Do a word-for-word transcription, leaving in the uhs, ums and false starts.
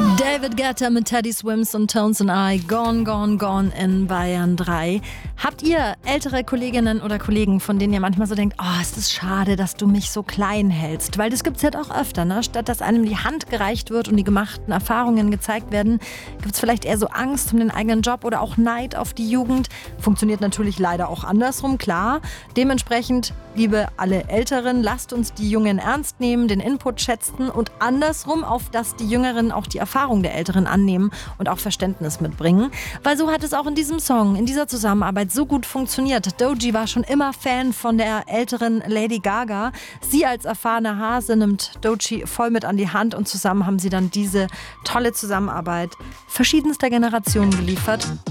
David Guetta mit Teddy Swims und Tones and I, Gone, Gone, Gone in Bayern drei. Habt ihr ältere Kolleginnen oder Kollegen, von denen ihr manchmal so denkt, oh, ist das schade, dass du mich so klein hältst? Weil das gibt's halt auch öfter, ne? Statt dass einem die Hand gereicht wird und die gemachten Erfahrungen gezeigt werden, gibt's vielleicht eher so Angst um den eigenen Job oder auch Neid auf die Jugend. Funktioniert natürlich leider auch andersrum, klar. Dementsprechend, liebe alle Älteren, lasst uns die Jungen ernst nehmen, den Input schätzen und andersrum, auf dass die Jüngeren auch die Erfahrung der Älteren annehmen und auch Verständnis mitbringen. Weil so hat es auch in diesem Song, in dieser Zusammenarbeit so gut funktioniert. Doechii war schon immer Fan von der älteren Lady Gaga. Sie als erfahrene Hase nimmt Doechii voll mit an die Hand und zusammen haben sie dann diese tolle Zusammenarbeit verschiedenster Generationen geliefert.